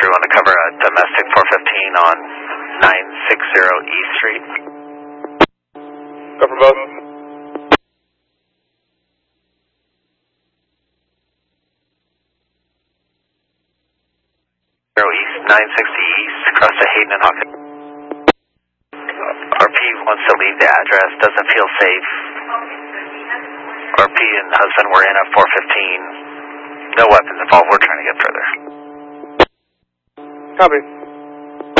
want to cover a domestic 415 on 960 East Street. Go for both. East, 960 East, across to Hayden and Hawkins. RP wants to leave the address, doesn't feel safe. RP and husband were in at 415. No weapons involved, we're trying to get further. Copy.